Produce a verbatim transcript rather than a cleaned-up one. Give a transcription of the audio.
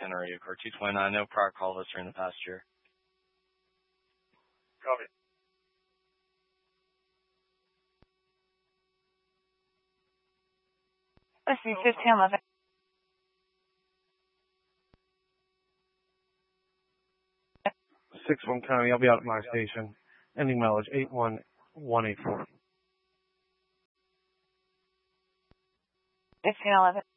itinerary, car two twenty-nine, no prior call history in the past year. Copy. Listen, fifteen eleven. six one County, I'll be out at my station. Ending mileage eight one one eight four. fifteen eleven.